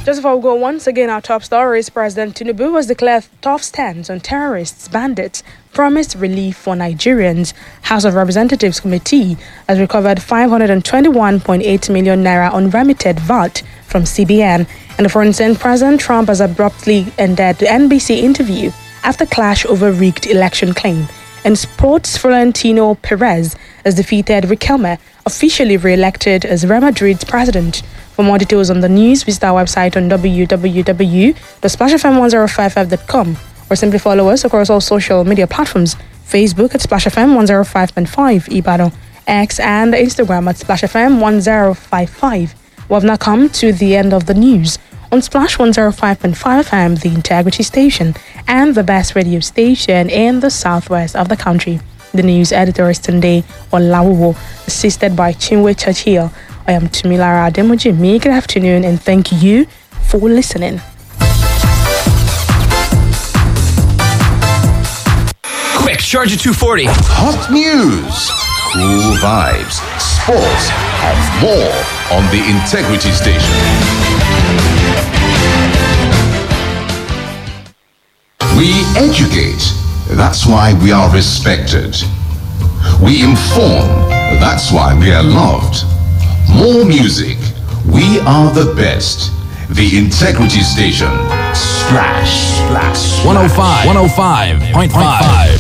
Just before we go, once again, our top stories. President Tinubu has declared tough stance on terrorists, bandits, promised relief for Nigerians. House of Representatives Committee has recovered 521.8 million naira unremitted VAT from CBN. And the foreign scene, President Trump has abruptly ended the NBC interview after clash over rigged election claim. In sports, Florentino Perez has defeated Riquelme, officially re-elected as Real Madrid's president. For more details on the news, visit our website on www.splashfm1055.com or simply follow us across all social media platforms: Facebook at SplashFM105.5 Ibadan, X and Instagram at SplashFM1055. We have now come to the end of the news on Splash 105.5 FM, the Integrity Station, and the best radio station in the southwest of the country. The news editor is Tunde Olawo, assisted by Chinwe Churchill. I am Tumilara Ademojimi. Good afternoon and thank you for listening. Quick, charge at 240. Hot news, cool vibes, sports, and more on the Integrity Station. We educate, that's why we are respected. We inform, that's why we are loved. More music, we are the best. The Integrity Station. Splash, splash, 105.5.